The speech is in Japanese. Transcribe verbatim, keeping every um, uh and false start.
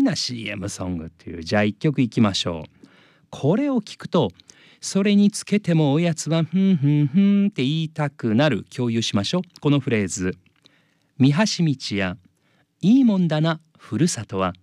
な シーエム ソングっていう。じゃあいっきょくいきましょう。これを聞くとそれにつけてもおやつはふんふんふんって言いたくなる。共有しましょう。このフレーズ。三橋道やいいもんだなふるさとは